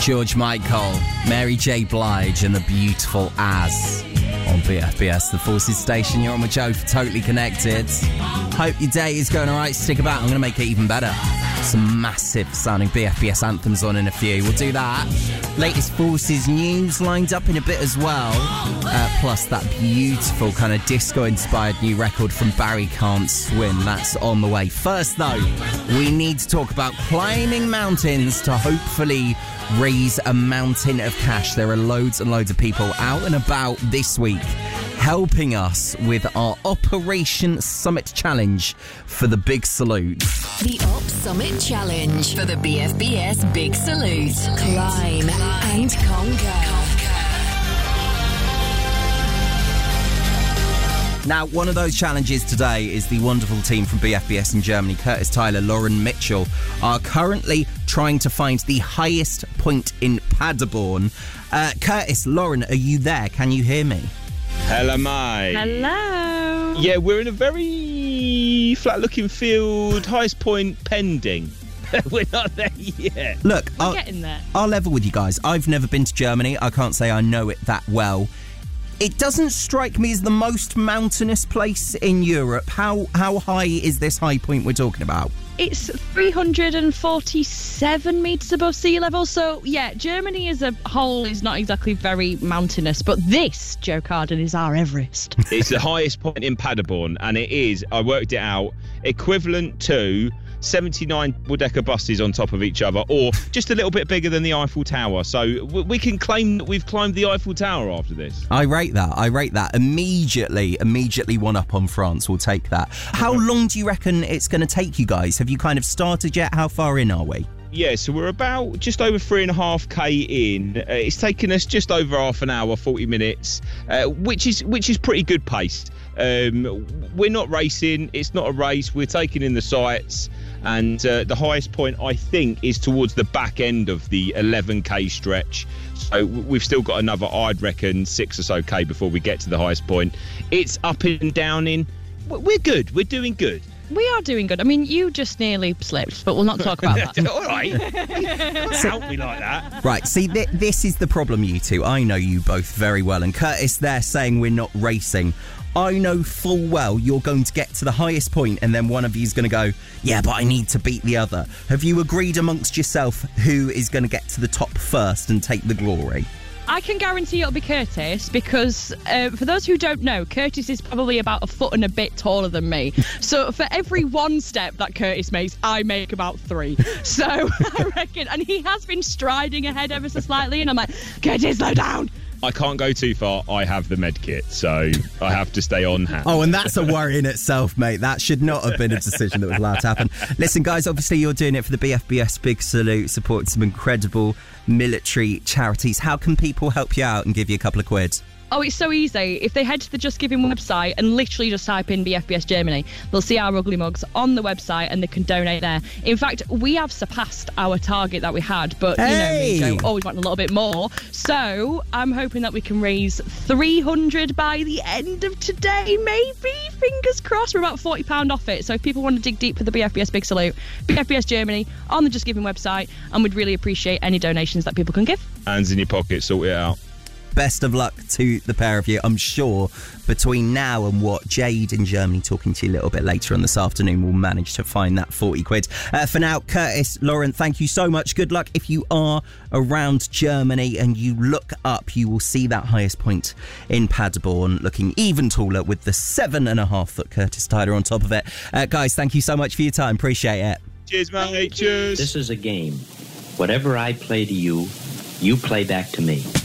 George Michael, Mary J. Blige and the beautiful As on BFBS, the Forces station. You're on with Joe for Totally Connected. Hope your day is going alright. Stick about, I'm going to make it even better. Some massive sounding BFBS anthems on in a few. We'll do that. Latest Forces news lined up in a bit as well. Plus that beautiful kind of disco-inspired new record from Barry Can't Swim. That's on the way. First, though, we need to talk about climbing mountains to hopefully raise a mountain of cash. There are loads and loads of people out and about this week helping us with our Operation Summit Challenge for the Big Salute. The Op Summit Challenge for the BFBS Big Salute. Climb and conquer. Now, one of those challenges today is the wonderful team from BFBS in Germany, Curtis Tyler, Lauren Mitchell, are currently trying to find the highest point in Paderborn. Curtis, Lauren, are you there? Can you hear me? Hello, mate. Hello. Yeah, we're in a very flat-looking field, highest point pending. We're not there yet. Look, We're getting there. I'll level with you guys. I've never been to Germany. I can't say I know it that well. It doesn't strike me as the most mountainous place in Europe. How high is this high point we're talking about? It's 347 metres above sea level. So, yeah, Germany as a whole is not exactly very mountainous. But this, Joe Carden, is our Everest. It's the highest point in Paderborn, and it is, I worked it out, equivalent to 79 double-decker buses on top of each other, or just a little bit bigger than the Eiffel Tower. So we can claim that we've climbed the Eiffel Tower after this. I rate that. Immediately one up on France. We'll take that. How long do you reckon it's going to take you guys? Have you kind of started yet? How far in are we? Yeah, so we're about just over 3.5k in. It's taken us just over half an hour, 40 minutes, which is pretty good pace. We're not racing. It's not a race. We're taking in the sights. And the highest point, I think, is towards the back end of the 11k stretch. So we've still got another, I'd reckon, 6 or so k before we get to the highest point. It's up and down in. We're good. We're doing good. We are doing good. I mean, you just nearly slipped, but we'll not talk about that. All right. You can't help me like that. Right, see, this is the problem, you two. I know you both very well. And Curtis there saying we're not racing. I know full well you're going to get to the highest point and then one of you is going to go, yeah, but I need to beat the other. Have you agreed amongst yourself who is going to get to the top first and take the glory? I can guarantee it'll be Curtis because, for those who don't know, Curtis is probably about a foot and a bit taller than me. So for every one step that Curtis makes, I make about 3. So I reckon, and he has been striding ahead ever so slightly, and I'm like, Curtis, slow down. I can't go too far. I have the med kit, so I have to stay on hand. Oh, and that's a worry in itself, mate. That should not have been a decision that was allowed to happen. Listen, guys, obviously you're doing it for the BFBS Big Salute, supporting some incredible military charities. How can people help you out and give you a couple of quid? Oh, it's so easy. If they head to the Just Giving website and literally just type in BFBS Germany, they'll see our ugly mugs on the website and they can donate there. In fact, we have surpassed our target that we had, but you know me, Joe, always want a little bit more. So I'm hoping that we can raise 300 by the end of today, maybe. Fingers crossed. We're about £40 off it. So if people want to dig deep for the BFBS Big Salute, BFBS Germany on the Just Giving website, and we'd really appreciate any donations that people can give. Hands in your pocket, sort it out. Best of luck to the pair of you. I'm sure between now and what Jade in Germany talking to you a little bit later on this afternoon, we'll manage to find that 40 quid. For now, Curtis, Lauren, thank you so much. Good luck. If you are around Germany and you look up, you will see that highest point in Paderborn looking even taller with the 7.5 foot Curtis Tyler on top of it. Guys, thank you so much for your time. Appreciate it. Cheers, mate. Cheers. This is a game. Whatever I play to you, you play back to me.